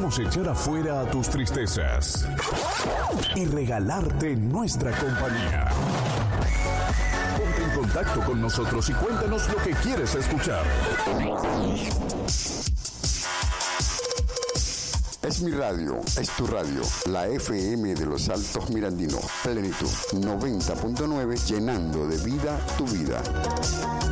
queremos echar afuera a tus tristezas y regalarte nuestra compañía. Ponte en contacto con nosotros y cuéntanos lo que quieres escuchar. Es mi radio, es tu radio, la FM de los Altos Mirandinos, Plenitud 90.9, llenando de vida tu vida.